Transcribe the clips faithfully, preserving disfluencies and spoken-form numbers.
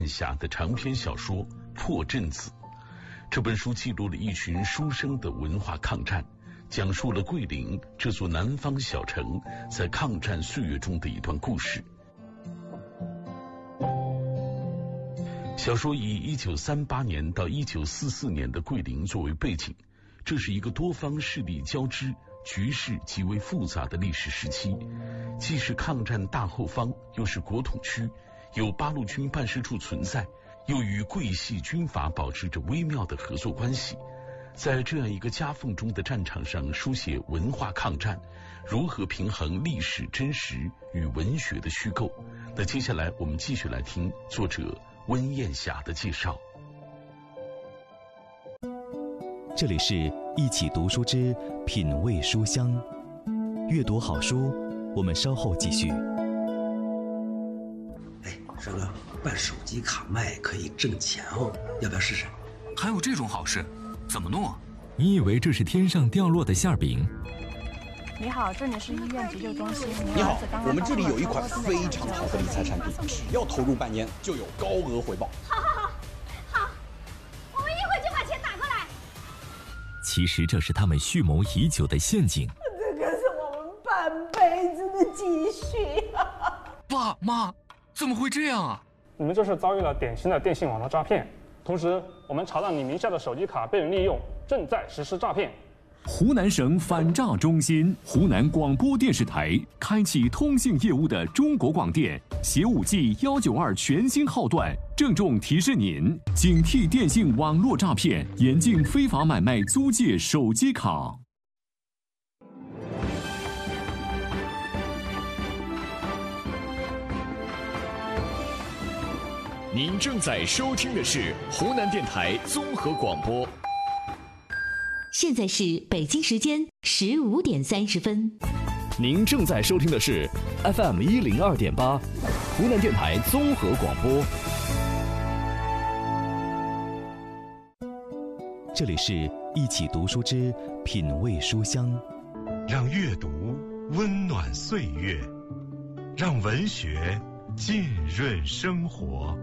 侠的长篇小说《破阵子》。这本书记录了一群书生的文化抗战，讲述了桂林这座南方小城在抗战岁月中的一段故事。小说以一九三八年到一九四四年的桂林作为背景，这是一个多方势力交织、局势极为复杂的历史时期，既是抗战大后方，又是国统区，有八路军办事处存在，又与桂系军阀保持着微妙的合作关系。在这样一个夹缝中的战场上书写文化抗战，如何平衡历史真实与文学的虚构？那接下来我们继续来听作者温燕霞的介绍。 这里是一起读书之品味书香，阅读好书，我们稍后继续。 哎，这个办手机卡卖可以挣钱哦，要不要试试？ 还有这种好事？怎么弄啊？ 你以为这是天上掉落的馅饼？ 你好，这里是医院急救中心。 你好，我们这里有一款非常好的理财产品，只要投入半年就有高额回报。 好好好，好，我们一会就把钱打过来。 其实这是他们蓄谋已久的陷阱。 这个是我们半辈子的积蓄啊！ 爸妈，怎么会这样啊？ 你们这是遭遇了典型的电信网络诈骗。同时，我们查到你名下的手机卡被人利用，正在实施诈骗。 湖南省反诈中心、湖南广播电视台开启通信业务的中国广电携五 G 一九二全新号段，郑重提示您：警惕电信网络诈骗，严禁非法买卖租借手机卡。 您正在收听的是湖南电台综合广播。 现在是北京时间十五点三十分。 您正在收听的是 F M 一零二点八，湖南电台综合广播。 这里是一起读书之品味书香， 让阅读温暖岁月，让文学浸润生活。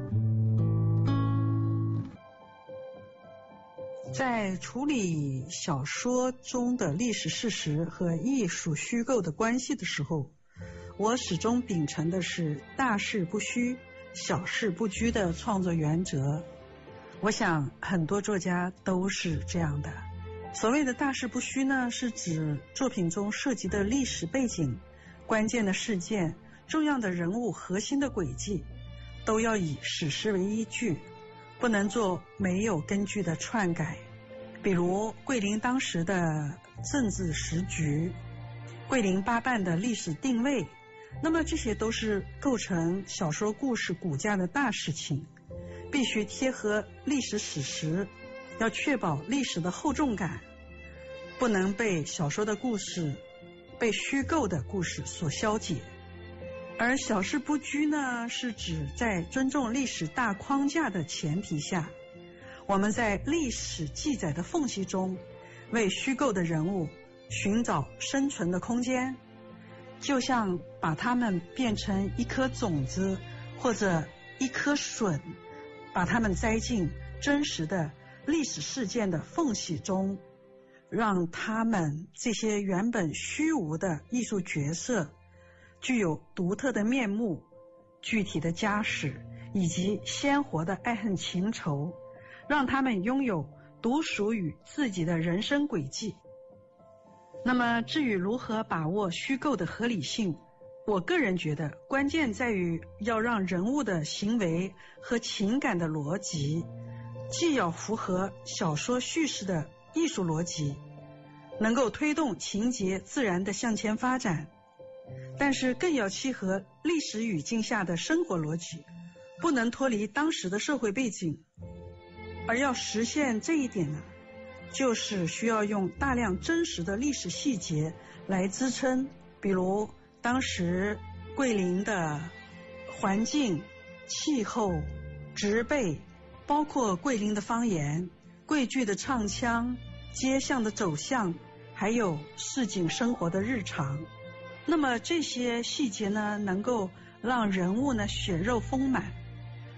在处理小说中的历史事实和艺术虚构的关系的时候，我始终秉承的是大事不虚，小事不拘的创作原则。我想很多作家都是这样的。所谓的大事不虚呢，是指作品中涉及的历史背景、关键的事件、重要的人物、核心的轨迹，都要以史实为依据，不能做没有根据的篡改。比如桂林当时的政治时局，桂林八办的历史定位，那么这些都是构成小说故事骨架的大事情，必须贴合历史史实，要确保历史的厚重感，不能被小说的故事、被虚构的故事所消解。而小事不拘呢，是指在尊重历史大框架的前提下，我们在历史记载的缝隙中，为虚构的人物寻找生存的空间，就像把它们变成一颗种子或者一颗笋，把它们栽进真实的历史事件的缝隙中，让他们这些原本虚无的艺术角色具有独特的面目、具体的家史以及鲜活的爱恨情仇，让他们拥有独属于自己的人生轨迹。那么至于如何把握虚构的合理性，我个人觉得关键在于要让人物的行为和情感的逻辑既要符合小说叙事的艺术逻辑，能够推动情节自然的向前发展，但是更要契合历史语境下的生活逻辑，不能脱离当时的社会背景。而要实现这一点呢，就是需要用大量真实的历史细节来支撑，比如当时桂林的环境、气候、植被，包括桂林的方言、桂剧的唱腔、街巷的走向，还有市井生活的日常。那么这些细节呢，能够让人物呢血肉丰满，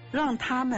让他们